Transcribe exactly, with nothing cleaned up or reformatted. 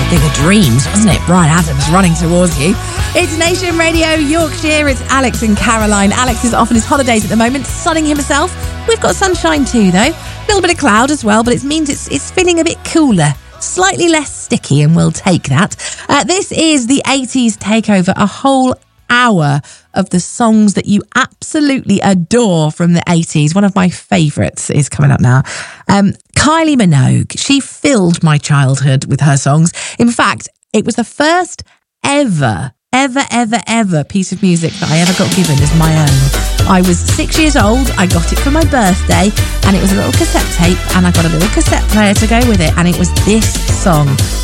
bigger dreams, wasn't it? Bryan Adams running towards you. It's Nation Radio Yorkshire. It's Alex and Caroline. Alex is off on his holidays at the moment, sunning himself. We've got sunshine too, though. A little bit of cloud as well, but it means it's it's feeling a bit cooler. Slightly less sticky, and we'll take that. Uh, this is the eighties Takeover, a whole hour of the songs that you absolutely adore from the eighties. One of my favourites is coming up now. Um, Kylie Minogue, she filled my childhood with her songs. In fact, it was the first ever, ever, ever, ever piece of music that I ever got given as my own. I was six years old, I got it for my birthday, and it was a little cassette tape, and I got a little cassette player to go with it, and it was this song,